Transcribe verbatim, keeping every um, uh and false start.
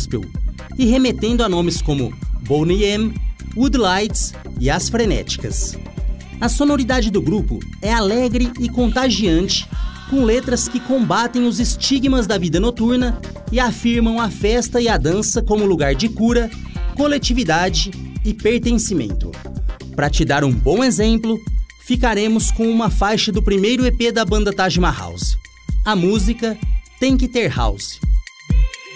gospel e remetendo a nomes como Boney M, Woodlights e As Frenéticas. A sonoridade do grupo é alegre e contagiante, com letras que combatem os estigmas da vida noturna e afirmam a festa e a dança como lugar de cura, coletividade e pertencimento. Para te dar um bom exemplo, ficaremos com uma faixa do primeiro E P da banda Taj Mahal. A música Tem Que Ter House.